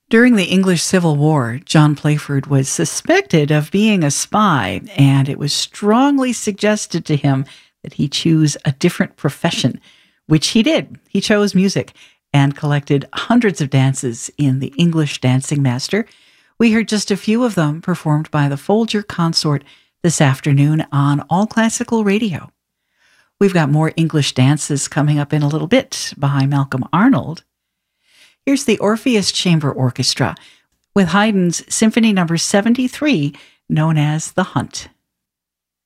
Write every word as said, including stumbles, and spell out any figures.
During the English Civil War, John Playford was suspected of being a spy, and it was strongly suggested to him that he choose a different profession, which he did. He chose music and collected hundreds of dances in the English Dancing Master. We heard just a few of them performed by the Folger Consort this afternoon on All Classical Radio. We've got more English dances coming up in a little bit by Malcolm Arnold. Here's the Orpheus Chamber Orchestra with Haydn's Symphony Number seventy-three, known as The Hunt.